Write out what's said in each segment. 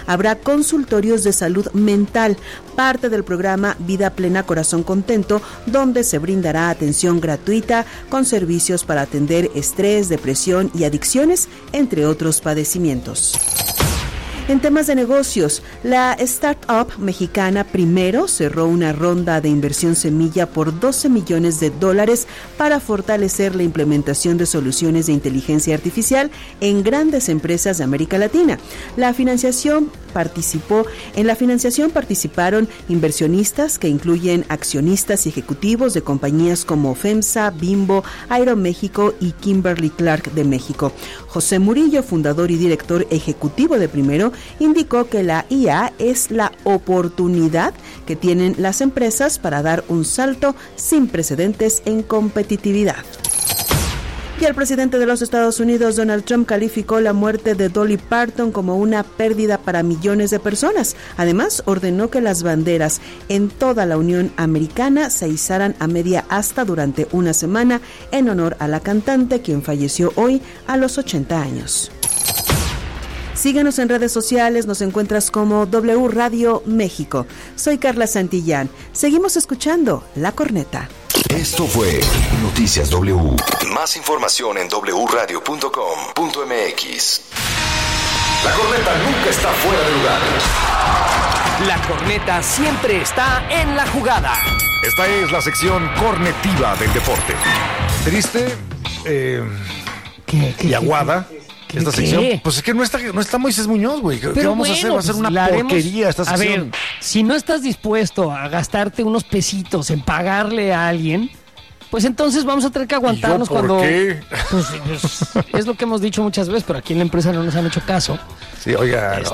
habrá consultorios de salud mental, parte del programa Vida Plena Corazón Contento, donde se brindará atención gratuita con servicios para atender estrés, depresión y adicciones, entre otros padecimientos. En temas de negocios, la startup mexicana Primero cerró una ronda de inversión semilla por $12 millones para fortalecer la implementación de soluciones de inteligencia artificial en grandes empresas de América Latina. En la financiación participaron inversionistas que incluyen accionistas y ejecutivos de compañías como FEMSA, Bimbo, Aeroméxico y Kimberly-Clark de México. José Murillo, fundador y director ejecutivo de Primero, indicó que la IA es la oportunidad que tienen las empresas para dar un salto sin precedentes en competitividad. Y el presidente de los Estados Unidos, Donald Trump, calificó la muerte de Dolly Parton como una pérdida para millones de personas. Además, ordenó que las banderas en toda la Unión Americana se izaran a media asta durante una semana en honor a la cantante, quien falleció hoy a los 80 años. Síguenos en redes sociales, nos encuentras como W Radio México. Soy Carla Santillán. Seguimos escuchando La Corneta. Esto fue Noticias W. Más información en wradio.com.mx. La Corneta nunca está fuera de lugar. La Corneta siempre está en la jugada. Esta es la sección cornetiva del deporte. Triste y aguada. Esta sección, pues es que no está Moisés Muñoz, güey. ¿Qué vamos a hacer? Va a ser una porquería esta sección. A ver, si no estás dispuesto a gastarte unos pesitos en pagarle a alguien, pues entonces vamos a tener que aguantarnos. ¿Por qué? Pues, es lo que hemos dicho muchas veces, pero aquí en la empresa no nos han hecho caso. Sí, oigan,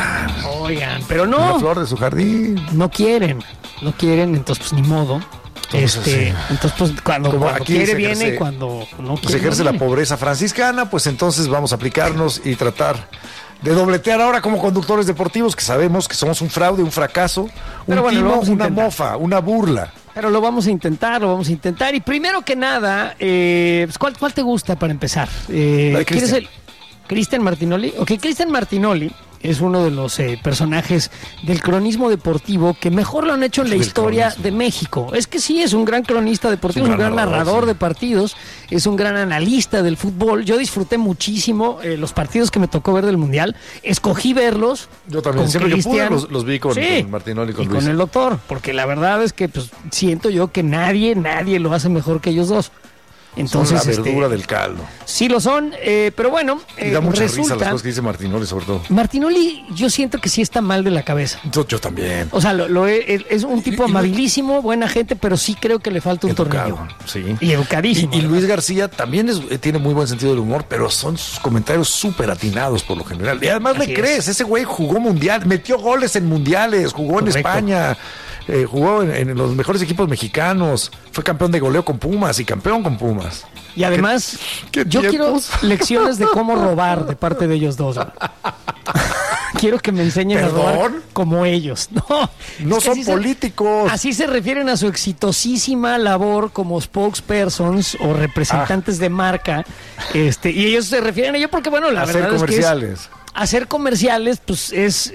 pero no. Una flor de su jardín. No quieren, entonces pues ni modo. Entonces pues cuando quiere viene y cuando no quiere se ejerce la pobreza franciscana, pues entonces vamos a aplicarnos y tratar de dobletear ahora como conductores deportivos, que sabemos que somos un fraude, un fracaso, una mofa, una burla. Pero lo vamos a intentar. Y primero que nada, pues, ¿cuál te gusta para empezar? ¿Quieres el Cristian Martinoli? Ok, Cristian Martinoli es uno de los personajes del cronismo deportivo que mejor lo han hecho en la historia de México. Es que sí, es un gran cronista deportivo, es un gran narrador de partidos, es un gran analista del fútbol. Yo disfruté muchísimo los partidos que me tocó ver del Mundial. Escogí verlos. Yo también, siempre que pude los vi con Martinoli y con Luis. Con el doctor, porque la verdad es que pues, siento yo que nadie lo hace mejor que ellos dos. Entonces, son la verdura del caldo. Sí lo son, pero bueno, y da mucha risa las cosas que dice Martinoli, sobre todo. Martinoli, yo siento que sí está mal de la cabeza. Yo también. O sea, es un tipo amabilísimo, buena gente, pero sí creo que le falta un tornillo. Sí. Y educadísimo. Y Luis García también tiene muy buen sentido del humor, pero son sus comentarios súper atinados por lo general. Y además le crees, ese güey jugó mundial, metió goles en mundiales, jugó en España. Jugó en los mejores equipos mexicanos, fue campeón de goleo con Pumas y campeón con Pumas. Y además, yo quiero lecciones de cómo robar de parte de ellos dos. Quiero que me enseñen a robar como ellos. No son políticos. Así se refieren a su exitosísima labor como spokespersons o representantes de marca. Y ellos se refieren a ello porque, bueno, la verdad comerciales. Es que hacer comerciales, pues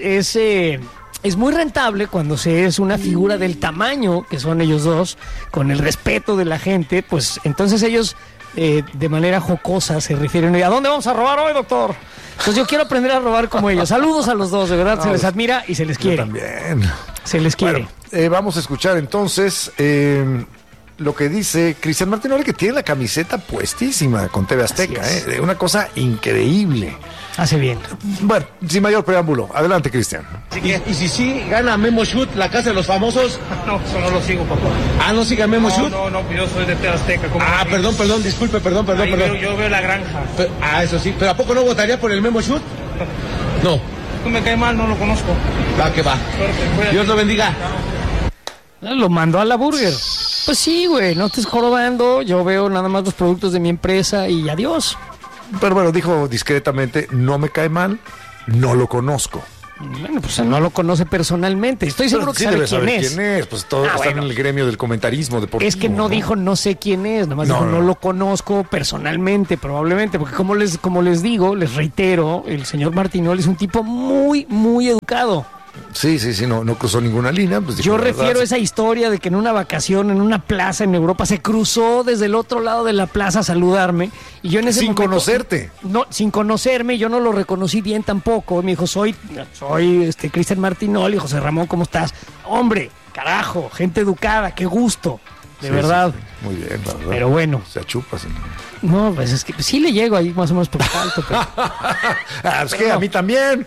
es muy rentable cuando se es una figura del tamaño que son ellos dos, con el respeto de la gente, pues entonces ellos de manera jocosa se refieren a ¿dónde vamos a robar hoy, doctor? Entonces yo quiero aprender a robar como ellos. Saludos a los dos, de verdad, se les admira y se les quiere. Yo también. Se les quiere. Bueno, vamos a escuchar entonces lo que dice Cristian Martinoli, que tiene la camiseta puestísima con TV Azteca, una cosa increíble. Hace bien. Bueno, sin mayor preámbulo, adelante, Cristian. ¿Y si sí gana Memo Shoot, la casa de los famosos? No, eso no lo sigo, papá. Ah, ¿no sigue Memo Shoot? No, yo soy de TV Azteca. Perdón, disculpe, perdón. Yo veo La Granja. Eso sí, pero ¿a poco no votaría por el Memo Shoot? No. Tú me cae mal, no lo conozco. Va, que va. Suerte, Dios lo bendiga. Lo mandó a la burger. Pues sí, güey, no estés jorobando. Yo veo nada más los productos de mi empresa y adiós. Pero bueno, dijo discretamente, no me cae mal, no lo conozco. Bueno, pues no lo conoce personalmente. Estoy seguro que sabe quién es. ¿Quién es? Pues todos están en el gremio del comentarismo deportivo. Es que no dijo no sé quién es, nomás dijo no lo conozco personalmente, probablemente, porque como les digo, les reitero, el señor Martinoli es un tipo muy, muy educado. Sí, no cruzó ninguna línea. Pues yo refiero a esa historia de que en una vacación, en una plaza en Europa, se cruzó desde el otro lado de la plaza a saludarme. Y yo en ese momento, conocerte. No, sin conocerme, yo no lo reconocí bien tampoco. Me dijo, soy Cristian Martinoli. José Ramón, ¿cómo estás? Hombre, carajo, gente educada, qué gusto. De verdad. Sí. Muy bien, la verdad. Pero bueno. Se achupa, sí. No, pues es que sí le llego ahí más o menos por alto. Pero... es que no. A mí también.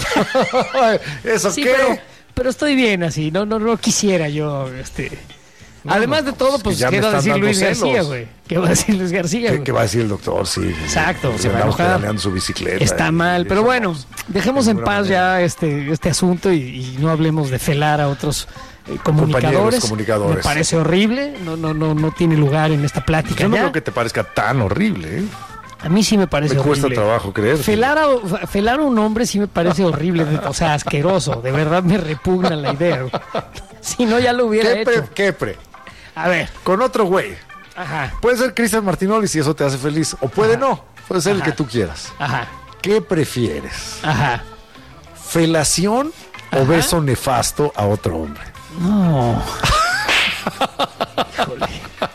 ¿Eso sí, qué? Pero estoy bien así. No quisiera yo, No, además de todo, pues, ¿qué va a decir Luis García, güey? ¿Qué va a decir Luis García? ¿Qué va a decir el doctor? Sí. Exacto. Se va a enojar. Su bicicleta. Está mal, pero bueno, dejemos en paz ya este asunto y no hablemos de felar a otros comunicadores. Me parece horrible, no tiene lugar en esta plática. Yo no creo que te parezca tan horrible, ¿eh? A mí sí me parece horrible. Me cuesta trabajo creer. Felar a un hombre sí me parece horrible, o sea, asqueroso. De verdad me repugna la idea. Si no, ya lo hubiera hecho. A ver. Con otro güey. Ajá. Puede ser Cristian Martinoli si eso te hace feliz. O puede no. Puede ser el que tú quieras. Ajá. ¿Qué prefieres? Ajá. ¿Felación o beso nefasto a otro hombre? No. Híjole.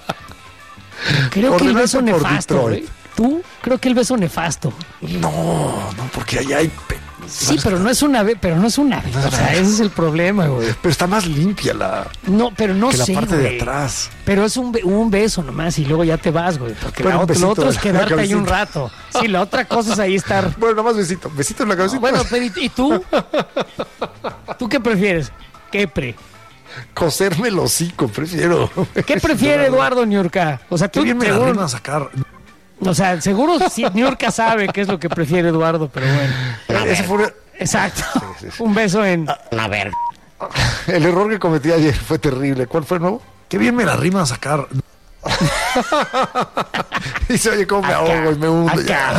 Creo que el beso nefasto, ¿eh? ¿Tú? Creo que el beso nefasto. No, porque allá hay... Sí, pero no es una vez, O sea, ese es el problema, güey. Pero está más limpia No, pero no que sé, la parte güey. de atrás. Pero es un beso nomás y luego ya te vas, güey. Porque lo otro es quedarte ahí un rato. Sí, la otra cosa es ahí estar... Bueno, nomás besito. Besito en la cabecita. Bueno, pero ¿y tú? ¿Tú qué prefieres? Coserme el hocico, prefiero. ¿Qué prefiere Eduardo Niurka? O sea, tú bien me la van a sacar. O sea, seguro si Niurka sabe qué es lo que prefiere Eduardo, pero bueno. Ese fue... Exacto. Sí. Un beso en... A ver. El error que cometí ayer fue terrible. ¿Cuál fue el nuevo? Qué bien me la rima a sacar. Y se oye cómo me ahogo y me hundo.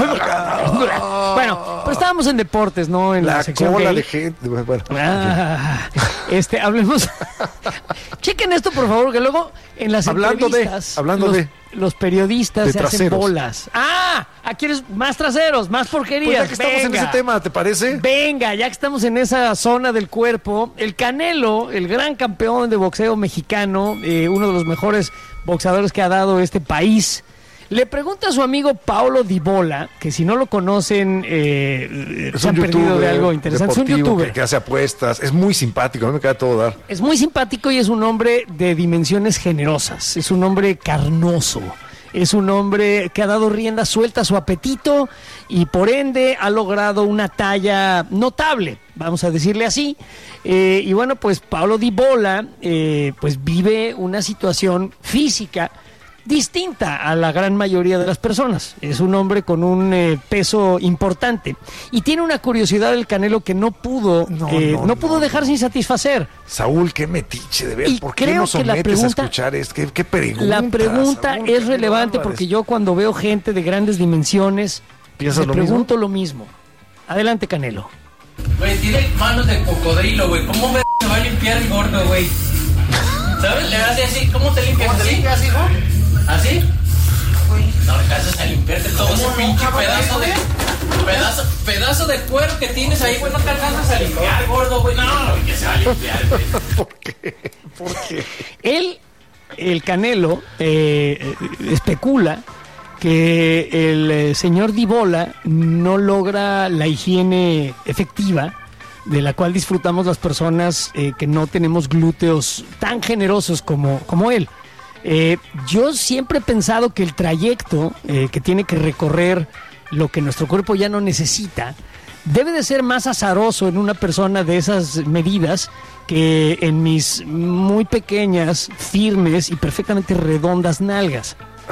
Bueno, pero estábamos en deportes, ¿no? En la sección cola gay. De gente. Bueno. Hablemos. Chequen esto, por favor, que luego en las entrevistas los periodistas se hacen bolas. Aquí eres más traseros, más porquerías. Pues ya que estamos en ese tema, ¿te parece? Venga, ya que estamos en esa zona del cuerpo, el Canelo, el gran campeón de boxeo mexicano, uno de los mejores boxeadores que ha dado este país, le pregunta a su amigo Paulo Dybala, que si no lo conocen, se han perdido de algo interesante. Es un youtuber que hace apuestas, es muy simpático, a mí me queda todo dar. Es muy simpático y es un hombre de dimensiones generosas, es un hombre carnoso, es un hombre que ha dado rienda suelta a su apetito y por ende ha logrado una talla notable, vamos a decirle así. Y bueno, pues Paulo Dybala pues vive una situación física distinta a la gran mayoría de las personas. Es un hombre con un peso importante y tiene una curiosidad del Canelo que no pudo dejar sin satisfacer. Saúl, qué metiche de ver. Y ¿Por qué no sometes a escuchar esto? ¿Qué pregunta? La pregunta Saúl, es relevante porque yo cuando veo gente de grandes dimensiones me pregunto lo mismo. Adelante, Canelo. Güey, tiene manos de cocodrilo, güey. ¿Cómo se va a limpiar el gordo, güey? ¿Sabes? Le hace así. ¿Cómo te limpias? ¿Cómo te limpias, hijo? ¿Así? No alcanzas a limpiarte todo ese pinche pedazo de cuero que tienes ahí, güey. No te alcanzas a limpiar, gordo, güey. No, que se va a limpiar, güey. ¿Por qué? El Canelo especula que el señor Dybala no logra la higiene efectiva de la cual disfrutamos las personas que no tenemos glúteos tan generosos como él. Yo siempre he pensado que el trayecto que tiene que recorrer lo que nuestro cuerpo ya no necesita debe de ser más azaroso en una persona de esas medidas que en mis muy pequeñas, firmes y perfectamente redondas nalgas.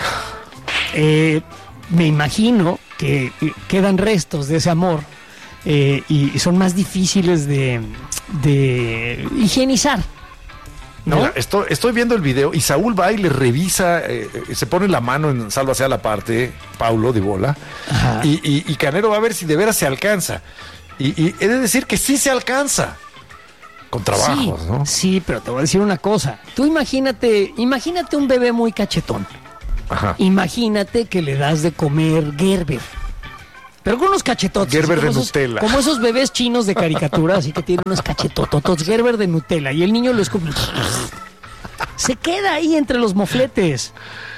Me imagino que quedan restos de ese amor y son más difíciles de higienizar, ¿no? Mira, estoy viendo el video y Saúl va y le revisa, se pone la mano en sálvase a la parte, Paulo Dybala, y Canelo va a ver si de veras se alcanza. Y he de decir que sí se alcanza. Con trabajos, sí, ¿no? Sí, pero te voy a decir una cosa. Tú imagínate un bebé muy cachetón. Ajá. Imagínate que le das de comer Gerber. Pero con unos cachetotes. Gerber de Nutella. Como esos bebés chinos de caricatura, así que tienen unos cachetototos. Gerber de Nutella. Y el niño lo escupe. Se queda ahí entre los mofletes.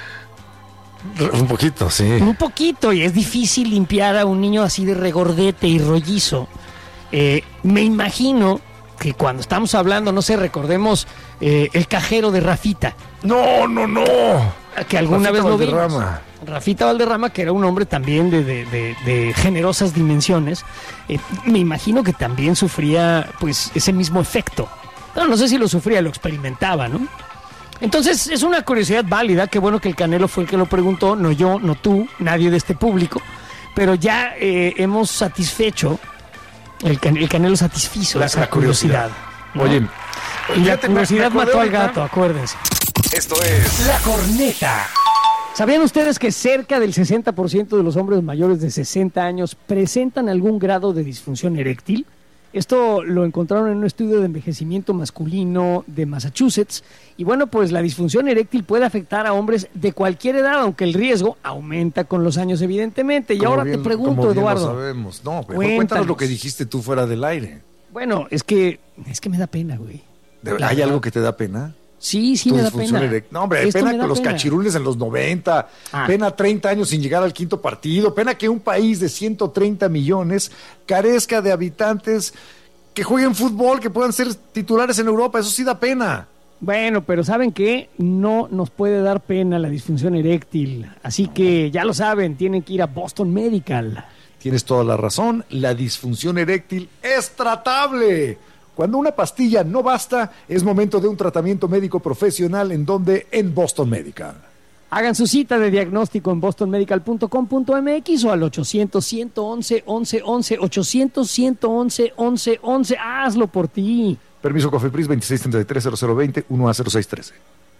Un poquito, sí. Un poquito. Y es difícil limpiar a un niño así de regordete y rollizo. Me imagino que cuando estamos hablando, no sé, recordemos el cajero de Rafita. No. Que alguna vez lo vimos. Rafita Valderrama, que era un hombre también de generosas dimensiones. Me imagino que también sufría pues ese mismo efecto. No sé si lo sufría, lo experimentaba, ¿no? Entonces es una curiosidad válida. Qué bueno que el Canelo fue el que lo preguntó, no yo, no tú, nadie de este público. Pero ya hemos satisfecho. El Canelo satisfizo esa curiosidad, ¿no? Oye, y la curiosidad mató al gato, acuérdense. Esto es La Corneta. ¿Sabían ustedes que cerca del 60% de los hombres mayores de 60 años presentan algún grado de disfunción eréctil? Esto lo encontraron en un estudio de envejecimiento masculino de Massachusetts. Y bueno, pues la disfunción eréctil puede afectar a hombres de cualquier edad, aunque el riesgo aumenta con los años, evidentemente. Y ahora te pregunto, Eduardo. Lo sabemos. No, cuéntanos lo que dijiste tú fuera del aire. Bueno, es que me da pena, güey. ¿Hay algo que te da pena? Sí, me da pena. No, hombre, hay pena con los cachirules en los 90, pena 30 años sin llegar al quinto partido, pena que un país de 130 millones carezca de habitantes que jueguen fútbol, que puedan ser titulares en Europa, eso sí da pena. Bueno, pero ¿saben qué? No nos puede dar pena la disfunción eréctil, así que ya lo saben, tienen que ir a Boston Medical. Tienes toda la razón, la disfunción eréctil es tratable. Cuando una pastilla no basta, es momento de un tratamiento médico profesional. ¿En dónde? En Boston Medical. Hagan su cita de diagnóstico en bostonmedical.com.mx o al 800-111-1111, 800-111-1111. Hazlo por ti. Permiso Cofepris 2633-0020, 1A0613.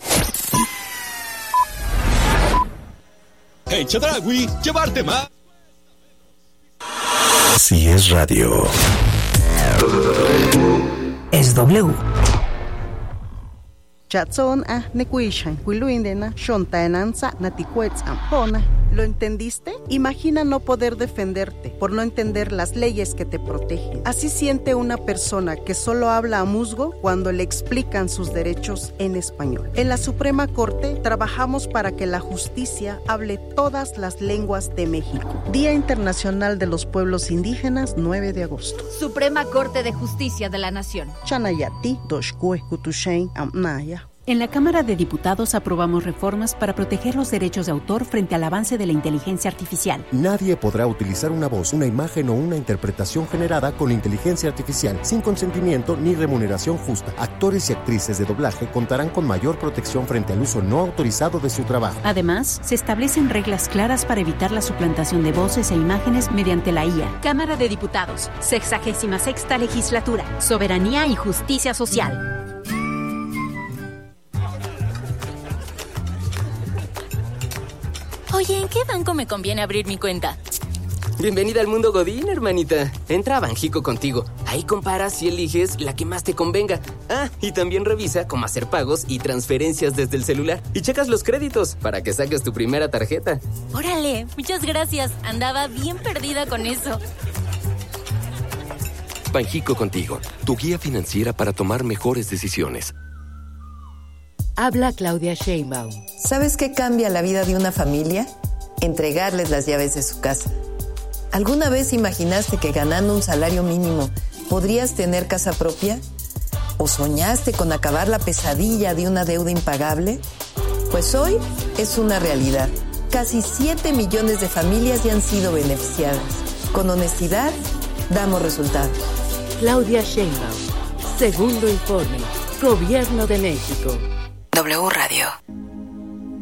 Hey, Chedraui, llevarte más. Si es radio. Es W. Chatson nekuishan kuiluindena shontaenanza natikuetz ampona. ¿Lo entendiste? Imagina no poder defenderte por no entender las leyes que te protegen. Así siente una persona que solo habla a musgo cuando le explican sus derechos en español. En la Suprema Corte trabajamos para que la justicia hable todas las lenguas de México. Día Internacional de los Pueblos Indígenas, 9 de agosto. Suprema Corte de Justicia de la Nación. Chanayati, Doshkue, Kutushain, Amnaya. En la Cámara de Diputados aprobamos reformas para proteger los derechos de autor frente al avance de la inteligencia artificial. Nadie podrá utilizar una voz, una imagen o una interpretación generada con inteligencia artificial sin consentimiento ni remuneración justa. Actores y actrices de doblaje contarán con mayor protección frente al uso no autorizado de su trabajo. Además, se establecen reglas claras para evitar la suplantación de voces e imágenes mediante la IA. Cámara de Diputados, 66ª Legislatura, Soberanía y Justicia Social. Oye, ¿en qué banco me conviene abrir mi cuenta? Bienvenida al mundo Godín, hermanita. Entra a Banjico contigo. Ahí comparas y eliges la que más te convenga. Y también revisa cómo hacer pagos y transferencias desde el celular. Y checas los créditos para que saques tu primera tarjeta. Órale, muchas gracias. Andaba bien perdida con eso. Banjico contigo, tu guía financiera para tomar mejores decisiones. Habla Claudia Sheinbaum. ¿Sabes qué cambia la vida de una familia? Entregarles las llaves de su casa. ¿Alguna vez imaginaste que ganando un salario mínimo podrías tener casa propia? ¿O soñaste con acabar la pesadilla de una deuda impagable? Pues hoy es una realidad. Casi 7 millones de familias ya han sido beneficiadas. Con honestidad, damos resultados. Claudia Sheinbaum. Segundo informe. Gobierno de México. W Radio.